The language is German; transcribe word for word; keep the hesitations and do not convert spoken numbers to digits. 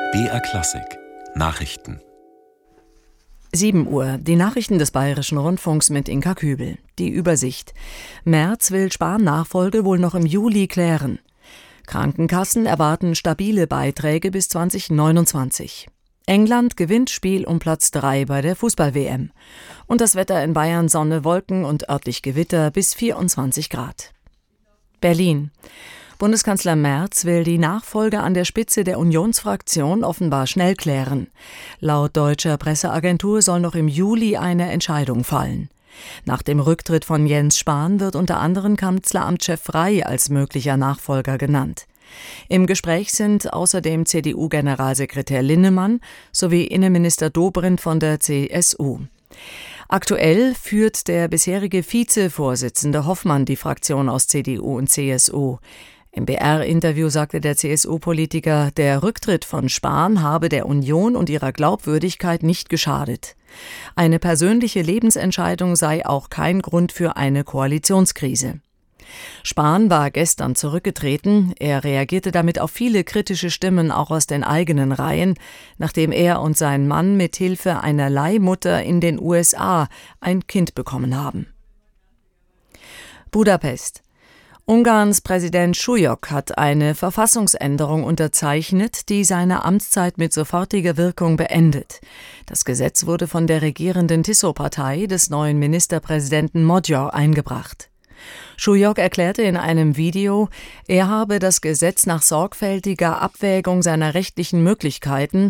B R Klassik Nachrichten. sieben Uhr, die Nachrichten des Bayerischen Rundfunks mit Inka Kübel. Die Übersicht. Merz will Spahn-Nachfolge wohl noch im Juli klären. Krankenkassen erwarten stabile Beiträge bis zwanzig neunundzwanzig. England gewinnt Spiel um Platz drei bei der Fußball-W M. Und das Wetter in Bayern: Sonne, Wolken und örtlich Gewitter bis vierundzwanzig Grad. Berlin. Bundeskanzler Merz will die Nachfolge an der Spitze der Unionsfraktion offenbar schnell klären. Laut deutscher Presseagentur soll noch im Juli eine Entscheidung fallen. Nach dem Rücktritt von Jens Spahn wird unter anderem Kanzleramtschef Frey als möglicher Nachfolger genannt. Im Gespräch sind außerdem C D U-Generalsekretär Linnemann sowie Innenminister Dobrindt von der C S U. Aktuell führt der bisherige Vizevorsitzende Hoffmann die Fraktion aus C D U und C S U. Im B R-Interview sagte der C S U-Politiker, der Rücktritt von Spahn habe der Union und ihrer Glaubwürdigkeit nicht geschadet. Eine persönliche Lebensentscheidung sei auch kein Grund für eine Koalitionskrise. Spahn war gestern zurückgetreten. Er reagierte damit auf viele kritische Stimmen, auch aus den eigenen Reihen, nachdem er und sein Mann mit Hilfe einer Leihmutter in den U S A ein Kind bekommen haben. Budapest. Ungarns Präsident Schujok hat eine Verfassungsänderung unterzeichnet, die seine Amtszeit mit sofortiger Wirkung beendet. Das Gesetz wurde von der regierenden Tiso-Partei des neuen Ministerpräsidenten Magyar eingebracht. Schujok erklärte in einem Video, er habe das Gesetz nach sorgfältiger Abwägung seiner rechtlichen Möglichkeiten